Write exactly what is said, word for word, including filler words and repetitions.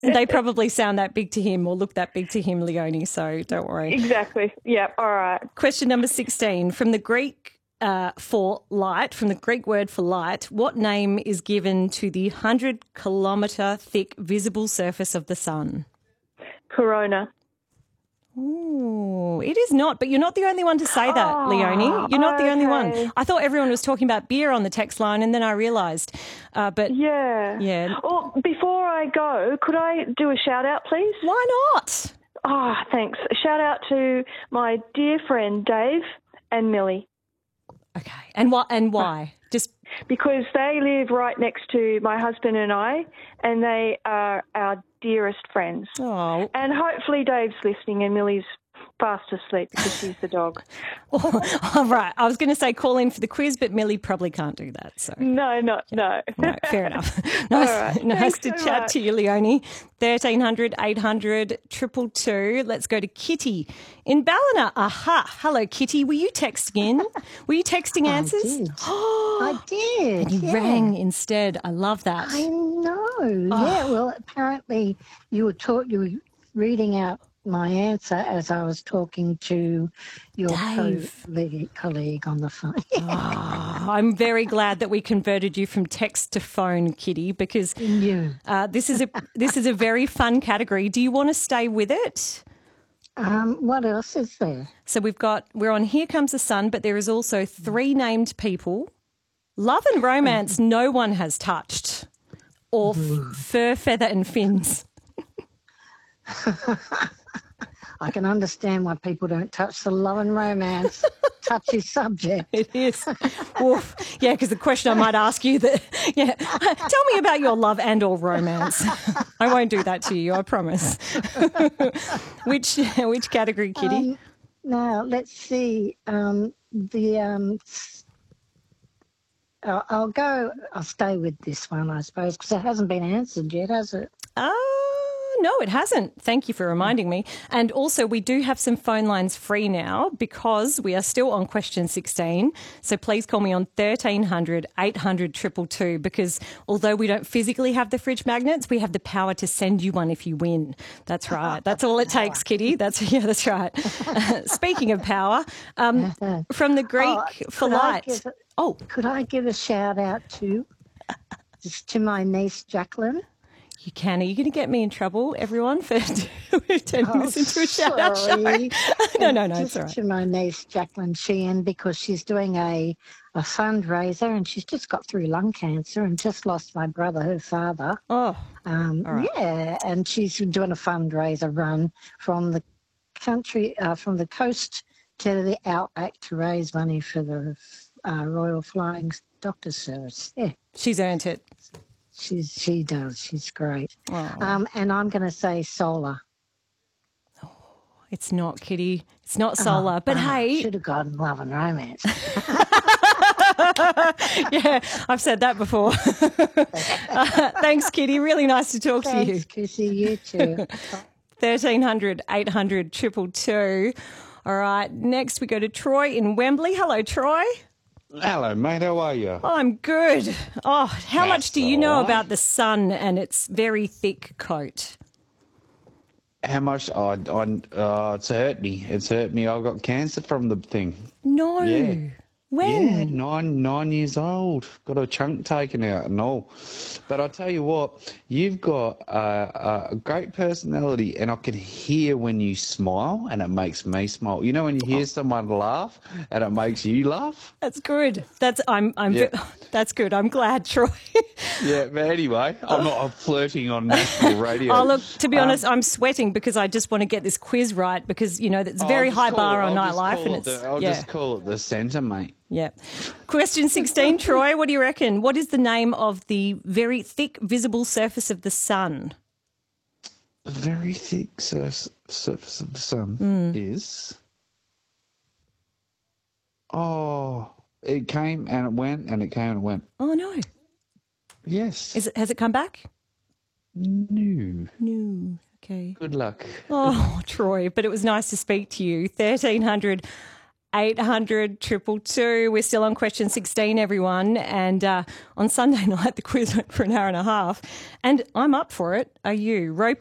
They probably sound that big to him or look that big to him, Leonie, so don't worry. Exactly. Yeah, all right. Question number sixteen. From the Greek uh, for light, from the Greek word for light, what name is given to the one hundred kilometre thick visible surface of the sun? Corona. Ooh, it is not, but you're not the only one to say that, Oh, Leonie. You're not the only okay. one. I thought everyone was talking about beer on the text line, and then I realised. Uh, but Yeah. yeah. Well, before I go, could I do a shout out, please? Why not? Oh, thanks. A shout out to my dear friend Dave and Millie. Okay, and what? And why? Just because they live right next to my husband and I, and they are our dearest friends. oh, And hopefully Dave's listening and Millie's fast asleep because she's the dog. all right. I was going to say call in for the quiz, but Millie probably can't do that. So No, not no. no, fair enough. Nice, right. nice Thanks to so chat much. to you, Leonie. thirteen hundred, eight hundred, two two two. Let's go to Kitty in Ballina. Aha. Hello, Kitty. Were you texting in? Were you texting answers? I did. I did. You yeah. rang instead. I love that. I know. Yeah. Well, apparently you were taught you were reading out my answer as I was talking to your Dave. colleague, colleague on the phone. Oh, I'm very glad that we converted you from text to phone, Kitty, because You. uh, this is a this is a very fun category. Do you want to stay with it? Um, what else is there? So we've got we're on Here Comes the Sun, but there is also three named people. Love and romance, no one has touched, or f- fur, feather, and fins. I can understand why people don't touch the love and romance touchy subject. It is. Oof. Yeah, because the question I might ask you that, yeah, tell me about your love and or romance. I won't do that to you, I promise. which which category, Kitty? Um, now, let's see. Um, the um, s- I'll, I'll go, I'll stay with this one, I suppose, because it hasn't been answered yet, has it? Uh, no, it hasn't. Thank you for reminding me. And also, we do have some phone lines free now because we are still on question sixteen. So please call me on thirteen hundred, eight hundred, two two two because although we don't physically have the fridge magnets, we have the power to send you one if you win. That's right. That's all it takes, Kitty. That's yeah, that's right. Speaking of power, um, from the Greek Oh, for could I light. give a- Oh, Could I give a shout out to, just to my niece, Jacqueline? you can. Are you going to get me in trouble, everyone, for turning this into a shout-out show? sorry. No, no, no, Just it's all right. to my niece, Jacqueline Sheehan, because she's doing a, a fundraiser and she's just got through lung cancer and just lost my brother, her father. Oh, Um, All right. Yeah, and she's doing a fundraiser run from the country, uh, from the coast to the outback to raise money for the uh, Royal Flying Doctor Service. Yeah, she's earned it. she's she does. She's great. Oh, Um, and I'm going to say solar. it's not, Kitty. It's not solar. but hey, Should have gotten love and romance. yeah, I've said that before. uh, thanks, Kitty. Really nice to talk to you. Thanks, Kissy. You too. thirteen hundred, eight hundred, two two two. All right, next we go to Troy in Wembley. Hello, Troy. Hello, mate. How are you? I'm good. Oh, how much That's do you all know right. about the sun and its very thick coat? How much? I, I, uh, it's hurt me. It's hurt me. I got cancer from the thing. No. Yeah. When? Yeah, nine nine years old. Got a chunk taken out and all. But I tell you what, you've got uh, a great personality, and I can hear when you smile, and it makes me smile. You know when you hear someone laugh, and it makes you laugh. That's good. That's I'm I'm Yeah. ve- that's good. I'm glad, Troy. Yeah. But anyway, I'm not I'm flirting on national radio. Oh look, to be Um, honest, I'm sweating because I just want to get this quiz right because you know it's a I'll very just high call bar it- on I'll just nightlife, call and it it's the- I'll yeah. just call it the centre, mate. Yeah. Question sixteen, Troy, what do you reckon? What is the name of the very thick visible surface of the sun? The very thick sur- surface of the sun Hmm. is. Oh, it came and it went, and it came and it went. Oh no. Yes. Is it has it come back? No. No. Okay. Good luck. Oh, Troy, but it was nice to speak to you. thirteen hundred, eight hundred, two two two. We're still on question sixteen, everyone. And uh, on Sunday night, the quiz went for an hour and a half. And I'm up for it. Are you? Ropey